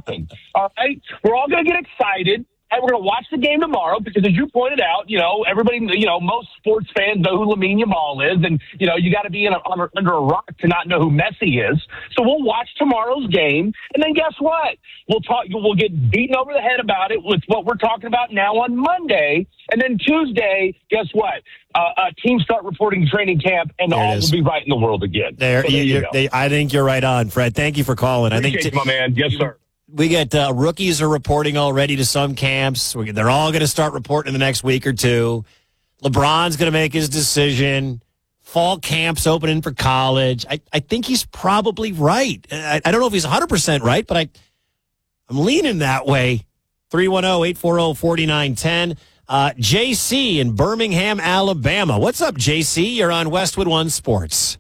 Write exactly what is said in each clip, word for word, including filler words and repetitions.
nothing. All right? We're all going to get excited. And we're going to watch the game tomorrow because, as you pointed out, you know, everybody, you know, most sports fans know who Lamine Yamal is. And, you know, you got to be in a, under, under a rock to not know who Messi is. So we'll watch tomorrow's game. And then guess what? We'll talk. We'll get beaten over the head about it with what we're talking about now on Monday. And then Tuesday, guess what? Uh, uh, teams start reporting training camp, and There it all is. will be right in the world again. There, So you, there you you're- go. they, I think you're right on, Fred. Thank you for calling. I think Appreciate t- you, my man. Yes, sir. we get uh, rookies are reporting already to some camps. We, they're all going to start reporting in the next week or two. LeBron's going to make his decision. Fall camp's opening for college. I, I think he's probably right. I, I don't know if he's one hundred percent right, but I, I'm leaning that way. three one zero, eight four zero, four nine one zero. Uh, J C in Birmingham, Alabama. What's up, J C? You're on Westwood One Sports.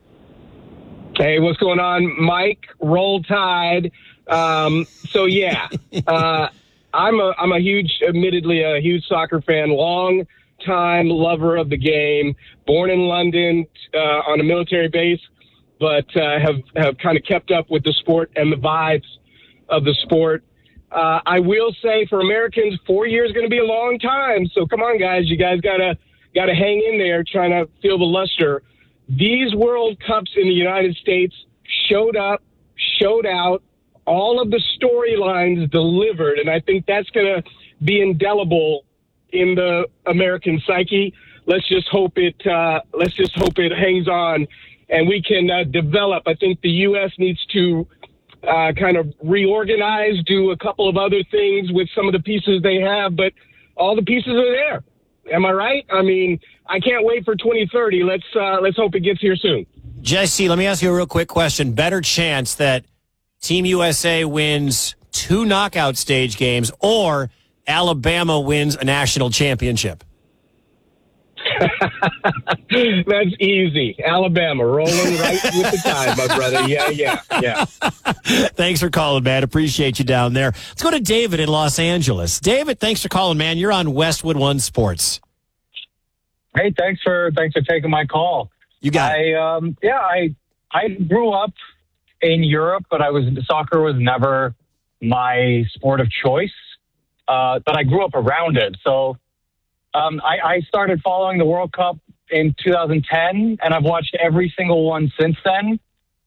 Hey, what's going on, Mike? Roll Tide. Um, so yeah, uh, I'm a I'm a huge, admittedly a huge soccer fan, long time lover of the game. Born in London uh, on a military base, but uh, have have kind of kept up with the sport and the vibes of the sport. Uh, I will say, for Americans, four years is going to be a long time. So come on, guys, you guys gotta gotta hang in there, trying to feel the luster. These World Cups in the United States showed up, showed out. All of the storylines delivered, and I think that's going to be indelible in the American psyche. Let's just hope it. Uh, let's just hope it hangs on, and we can uh, develop. I think the U S needs to uh, kind of reorganize, do a couple of other things with some of the pieces they have, but all the pieces are there. Am I right? I mean, I can't wait for twenty thirty. Let's uh, let's hope it gets here soon. Jesse, let me ask you a real quick question. Better chance that Team U S A wins two knockout stage games or Alabama wins a national championship? That's easy. Alabama rolling right with the tide, my brother. Yeah, yeah, yeah. Thanks for calling, man. Appreciate you down there. Let's go to David in Los Angeles. David, thanks for calling, man. You're on Westwood One Sports. Hey, thanks for thanks for taking my call. You got it. I um yeah, I I grew up in Europe, but I was soccer was never my sport of choice. Uh, but I grew up around it, so um, I, I started following the World Cup in two thousand ten, and I've watched every single one since then.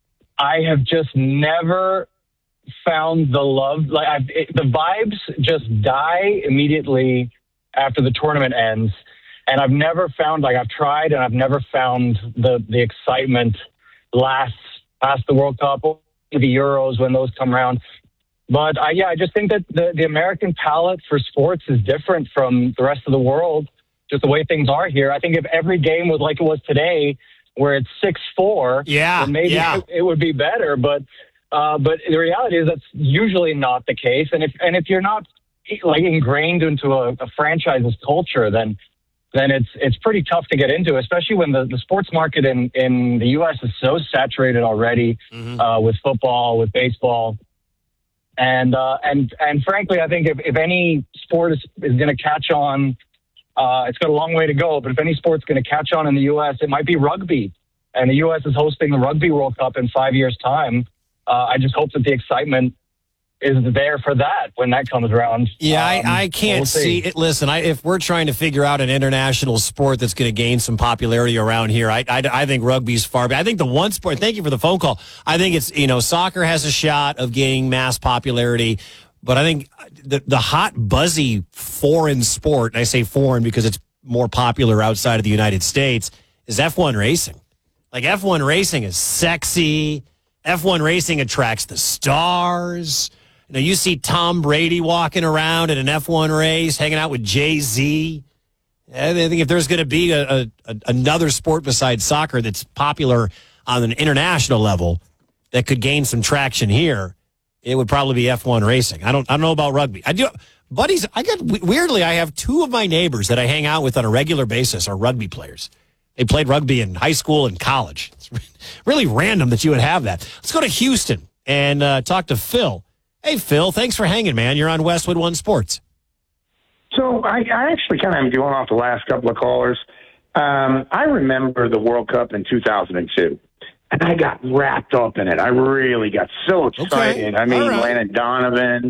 I have just never found the love. Like I've, it, the vibes just die immediately after the tournament ends, and I've never found like I've tried, and I've never found the the excitement lasts past the World Cup or the Euros when those come around. But I, yeah, I just think that the, the American palate for sports is different from the rest of the world, just the way things are here. I think if every game was like it was today, where it's six four, Yeah, then maybe yeah. it, it would be better. But uh, but the reality is that's usually not the case. And if and if you're not like ingrained into a, a franchise's culture, then then it's it's pretty tough to get into, especially when the, the sports market in, in the U S is so saturated already Mhm. uh, with football, with baseball. And uh, and and frankly, I think if, if any sport is, is going to catch on, uh, it's got a long way to go. But if any sport's going to catch on in the U S, it might be rugby. And the U S is hosting the Rugby World Cup in five years' time. Uh, I just hope that the excitement is there for that when that comes around. Yeah, Um, I, I can't we'll see it. Listen, I, if we're trying to figure out an international sport that's going to gain some popularity around here, I, I, I think rugby's far. I think the one sport, thank you for the phone call. I think it's, you know, soccer has a shot of gaining mass popularity, but I think the, the hot, buzzy foreign sport, and I say foreign because it's more popular outside of the United States, is F one racing. Like F one racing is sexy. F one racing attracts the stars. You know, you see Tom Brady walking around at an F one race, hanging out with Jay-Z. I think if there's going to be a, a, another sport besides soccer that's popular on an international level that could gain some traction here, it would probably be F one racing. I don't, I don't know about rugby. I do, buddies. I got weirdly, I have two of my neighbors that I hang out with on a regular basis are rugby players. They played rugby in high school and college. It's really random that you would have that. Let's go to Houston and uh, talk to Phil. Hey, Phil, thanks for hanging, man. You're on Westwood One Sports. So I, I actually kind of am going off the last couple of callers. Um, I remember the World Cup in two thousand two, and I got wrapped up in it. I really got so excited. Okay. I mean, All right. Landon Donovan,